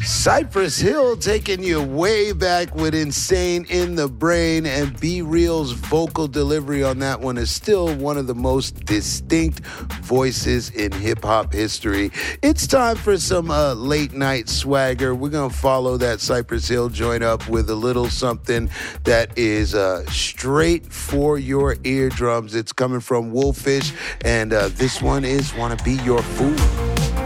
Cypress Hill taking you way back with Insane in the Brain, and Be Real's vocal delivery on that one is still one of the most distinct voices in hip-hop history. It's time for some late night swagger. We're going to follow that Cypress Hill joint up with a little something that is straight for your eardrums. It's coming from Wolfish, and this one is Wanna Be Your Fool.